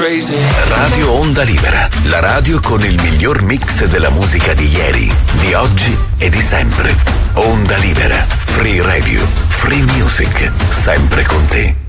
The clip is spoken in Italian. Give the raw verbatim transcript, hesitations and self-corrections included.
crazy. Radio Onda Libera, la radio con il miglior mix della musica di ieri, di oggi e di sempre. Onda Libera, Free Radio, Free Music, sempre con te.